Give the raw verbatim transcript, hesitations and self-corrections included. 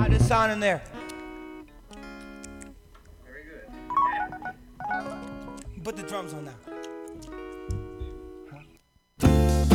Got this sound in there. Very good. Put the drums on now.